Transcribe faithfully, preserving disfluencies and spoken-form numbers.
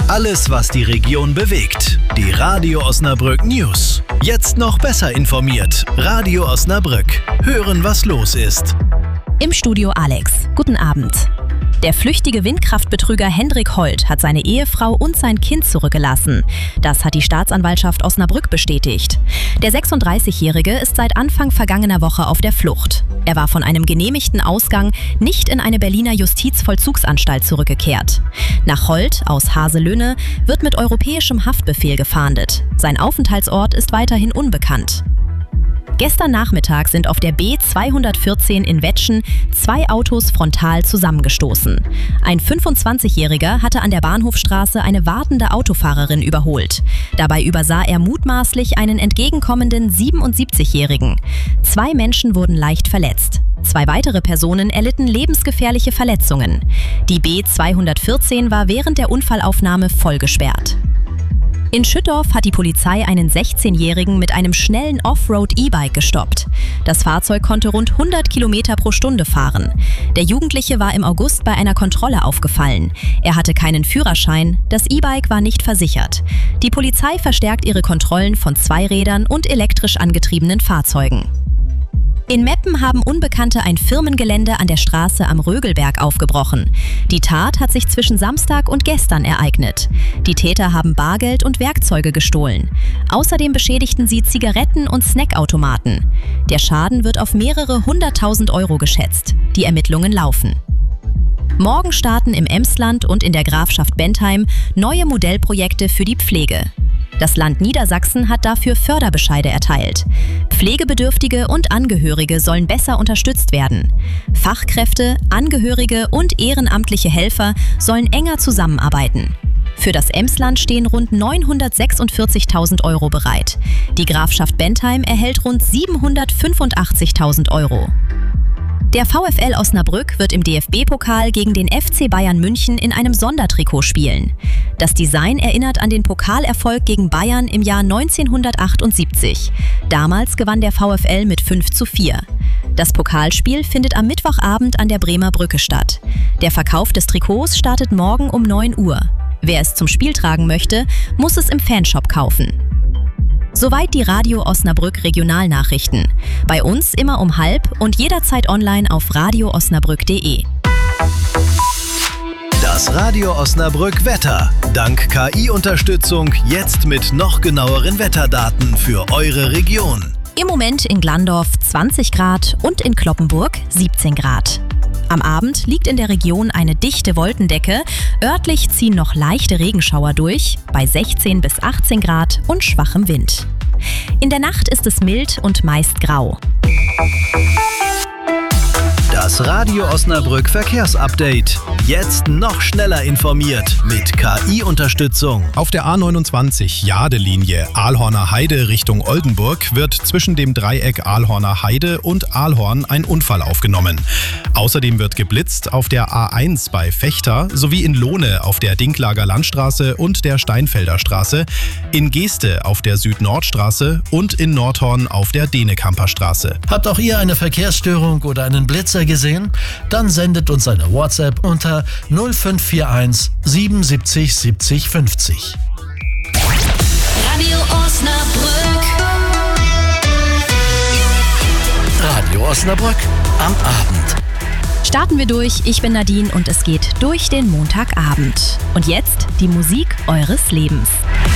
Alles, was die Region bewegt. Die Radio Osnabrück News. Jetzt noch besser informiert. Radio Osnabrück. Hören, was los ist. Im Studio Alex. Guten Abend. Der flüchtige Windkraftbetrüger Hendrik Holt hat seine Ehefrau und sein Kind zurückgelassen. Das hat die Staatsanwaltschaft Osnabrück bestätigt. Der sechsunddreißigjährige ist seit Anfang vergangener Woche auf der Flucht. Er war von einem genehmigten Ausgang nicht in eine Berliner Justizvollzugsanstalt zurückgekehrt. Nach Holt aus Haselünne wird mit europäischem Haftbefehl gefahndet. Sein Aufenthaltsort ist weiterhin unbekannt. Gestern Nachmittag sind auf der B zweihundertvierzehn in Wettschen zwei Autos frontal zusammengestoßen. Ein fünfundzwanzigjähriger hatte an der Bahnhofstraße eine wartende Autofahrerin überholt. Dabei übersah er mutmaßlich einen entgegenkommenden siebenundsiebzigjährigen. Zwei Menschen wurden leicht verletzt. Zwei weitere Personen erlitten lebensgefährliche Verletzungen. Die B zweihundertvierzehn war während der Unfallaufnahme voll gesperrt. In Schüttorf hat die Polizei einen sechzehnjährigen mit einem schnellen Offroad-E-Bike gestoppt. Das Fahrzeug konnte rund hundert Kilometer pro Stunde fahren. Der Jugendliche war im August bei einer Kontrolle aufgefallen. Er hatte keinen Führerschein, das E-Bike war nicht versichert. Die Polizei verstärkt ihre Kontrollen von Zweirädern und elektrisch angetriebenen Fahrzeugen. In Meppen haben Unbekannte ein Firmengelände an der Straße am Rögelberg aufgebrochen. Die Tat hat sich zwischen Samstag und gestern ereignet. Die Täter haben Bargeld und Werkzeuge gestohlen. Außerdem beschädigten sie Zigaretten- und Snackautomaten. Der Schaden wird auf mehrere hunderttausend Euro geschätzt. Die Ermittlungen laufen. Morgen starten im Emsland und in der Grafschaft Bentheim neue Modellprojekte für die Pflege. Das Land Niedersachsen hat dafür Förderbescheide erteilt. Pflegebedürftige und Angehörige sollen besser unterstützt werden. Fachkräfte, Angehörige und ehrenamtliche Helfer sollen enger zusammenarbeiten. Für das Emsland stehen rund neunhundertsechsundvierzigtausend Euro bereit. Die Grafschaft Bentheim erhält rund siebenhundertfünfundachtzigtausend Euro. Der VfL Osnabrück wird im D F B-Pokal gegen den F C Bayern München in einem Sondertrikot spielen. Das Design erinnert an den Pokalerfolg gegen Bayern im Jahr neunzehnhundertachtundsiebzig. Damals gewann der VfL mit fünf zu vier. Das Pokalspiel findet am Mittwochabend an der Bremer Brücke statt. Der Verkauf des Trikots startet morgen um neun Uhr. Wer es zum Spiel tragen möchte, muss es im Fanshop kaufen. Soweit die Radio Osnabrück Regionalnachrichten. Bei uns immer um halb und jederzeit online auf radio osnabrück punkt de. Das Radio Osnabrück Wetter. Dank K I-Unterstützung jetzt mit noch genaueren Wetterdaten für eure Region. Im Moment in Glandorf zwanzig Grad und in Cloppenburg siebzehn Grad. Am Abend liegt in der Region eine dichte Wolkendecke. Örtlich ziehen noch leichte Regenschauer durch, bei sechzehn bis achtzehn Grad und schwachem Wind. In der Nacht ist es mild und meist grau. Das Radio Osnabrück Verkehrsupdate. Jetzt noch schneller informiert mit K I-Unterstützung. Auf der A neunundzwanzig Jade-Linie Ahlhorner Heide Richtung Oldenburg wird zwischen dem Dreieck Ahlhorner Heide und Ahlhorn ein Unfall aufgenommen. Außerdem wird geblitzt auf der A eins bei Vechta sowie in Lohne auf der Dinklager Landstraße und der Steinfelder Straße, in Geeste auf der Süd-Nord-Straße und in Nordhorn auf der Denekamper Straße. Habt auch ihr eine Verkehrsstörung oder einen Blitzer gesehen? Dann sendet uns eine WhatsApp unter null fünf vier eins siebenundsiebzig siebzig fünfzig. Radio Osnabrück. Radio Osnabrück am Abend. Starten wir durch. Ich bin Nadine und es geht durch den Montagabend. Und jetzt die Musik eures Lebens.